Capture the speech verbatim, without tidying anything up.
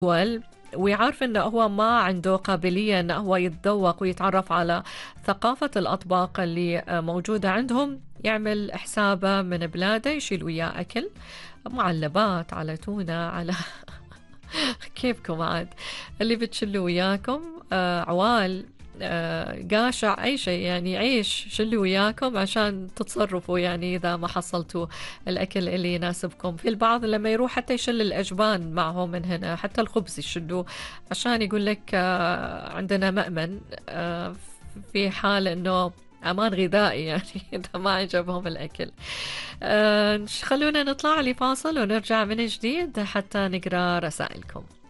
دول ويعرف انه هو ما عنده قابلية انه هو يتذوق ويتعرف على ثقافة الأطباق اللي موجودة عندهم، يعمل حسابه من بلاده يشيل وياه أكل، معلبات على تونة على كيفكم عاد اللي بتشلوا وياكم، آه عوال، آه قاشع، أي شيء يعني، عيش شلوا وياكم عشان تتصرفوا يعني إذا ما حصلتوا الأكل اللي يناسبكم. في البعض لما يروح حتى يشل الأجبان معهم من هنا، حتى الخبز يشلوه عشان يقول لك آه عندنا مأمن آه في حال إنه أمان غذائي يعني إذا ما عجبهم الأكل. آه خلونا نطلع لفاصل ونرجع من جديد حتى نقرأ رسائلكم.